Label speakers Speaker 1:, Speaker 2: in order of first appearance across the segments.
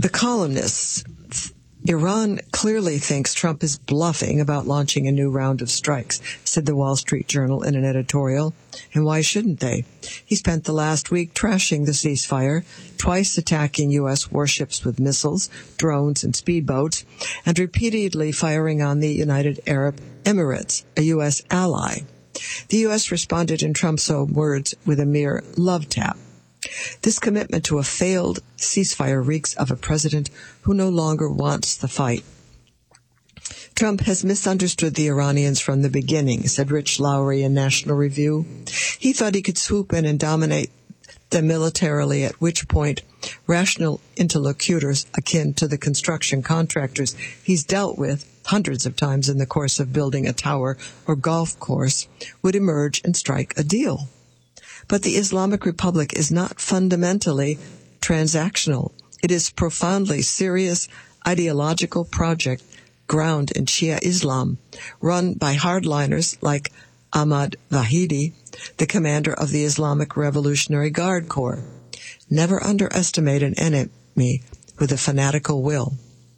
Speaker 1: The columnists. Iran clearly thinks Trump is bluffing about launching a new round of strikes, said the Wall Street Journal in an editorial. And why shouldn't they? He spent the last week trashing the ceasefire, twice attacking U.S. warships with missiles, drones, and speedboats, and repeatedly firing on the United Arab Emirates, a U.S. ally. The U.S. responded in Trump's own words with a mere love tap. This commitment to a failed ceasefire reeks of a president who no longer wants the fight. Trump has misunderstood the Iranians from the beginning, said Rich Lowry in National Review. He thought he could swoop in and dominate them militarily, at which point rational interlocutors akin to the construction contractors he's dealt with hundreds of times in the course of building a tower or golf course would emerge and strike a deal. But the Islamic Republic is not fundamentally transactional. It is a profoundly serious ideological project ground in Shia Islam, run by hardliners like Ahmad Vahidi, the commander of the Islamic Revolutionary Guard Corps. Never underestimate an enemy with a fanatical will.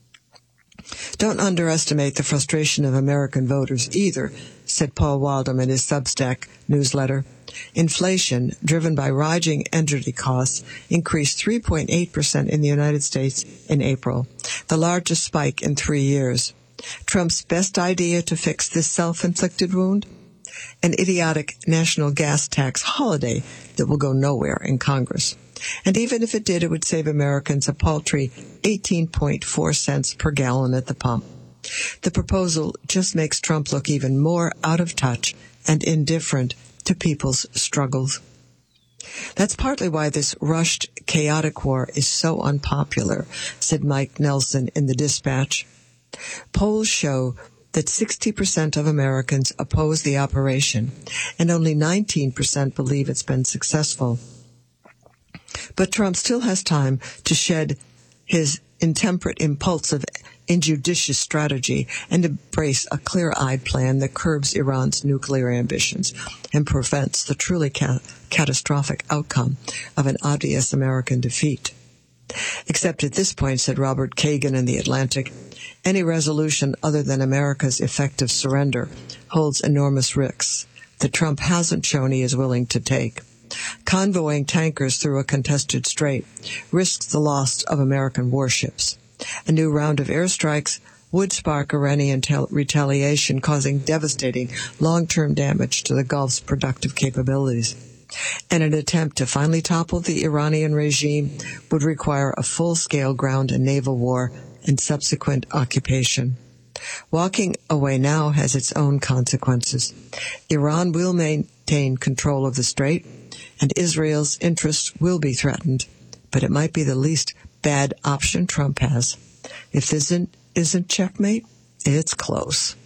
Speaker 1: Don't underestimate the frustration of American voters either, said Paul Waldman in his Substack newsletter. Inflation, driven by rising energy costs, increased 3.8% in the United States in April, the largest spike in 3 years. Trump's best idea to fix this self-inflicted wound? An idiotic national gas tax holiday that will go nowhere in Congress. And even if it did, it would save Americans a paltry 18.4 cents per gallon at the pump. The proposal just makes Trump look even more out of touch and indifferent to people's struggles. That's partly why this rushed, chaotic war is so unpopular, said Mike Nelson in the Dispatch. Polls show that 60% of Americans oppose the operation, and only 19% believe it's been successful. But Trump still has time to shed his intemperate, impulsive, injudicious strategy and embrace a clear-eyed plan that curbs Iran's nuclear ambitions and prevents the truly catastrophic outcome of an obvious American defeat. Except at this point, said Robert Kagan in The Atlantic, any resolution other than America's effective surrender holds enormous risks that Trump hasn't shown he is willing to take. Convoying tankers through a contested strait risks the loss of American warships. A new round of airstrikes would spark Iranian retaliation, causing devastating long-term damage to the Gulf's productive capabilities. And an attempt to finally topple the Iranian regime would require a full-scale ground and naval war and subsequent occupation. Walking away now has its own consequences. Iran will maintain control of the strait, and Israel's interests will be threatened, but it might be the least bad option Trump has. If this isn't checkmate, it's close.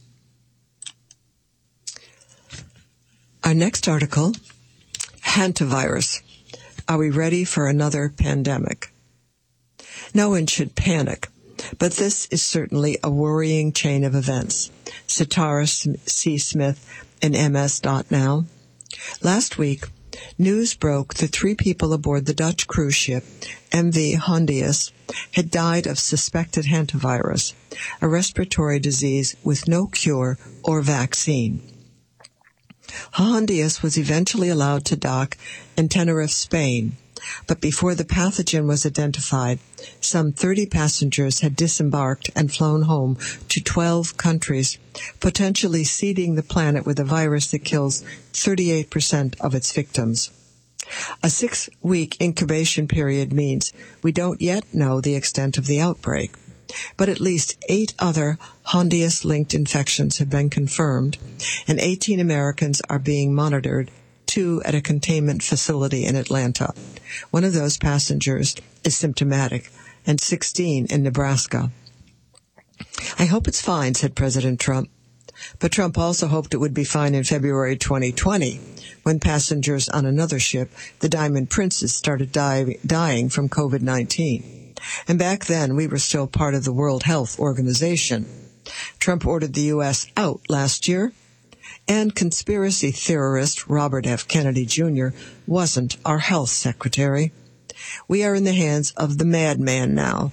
Speaker 1: Our next article, hantavirus. Are we ready for another pandemic? No one should panic, but this is certainly a worrying chain of events, said Tara C. Smith in MS.Now. Last week, news broke that 3 people aboard the Dutch cruise ship MV Hondius had died of suspected hantavirus, a respiratory disease with no cure or vaccine. Hondius was eventually allowed to dock in Tenerife, Spain, but before the pathogen was identified, some 30 passengers had disembarked and flown home to 12 countries, potentially seeding the planet with a virus that kills 38% of its victims. A 6-week incubation period means we don't yet know the extent of the outbreak, but at least 8 other Hondius-linked infections have been confirmed, and 18 Americans are being monitored, 2 at a containment facility in Atlanta. One of those passengers is symptomatic, and 16 in Nebraska. I hope it's fine, said President Trump. But Trump also hoped it would be fine in February 2020, when passengers on another ship, the Diamond Princess, started dying from COVID-19. And back then, we were still part of the World Health Organization. Trump ordered the U.S. out last year, and conspiracy theorist Robert F. Kennedy Jr. wasn't our health secretary. We are in the hands of the madman now,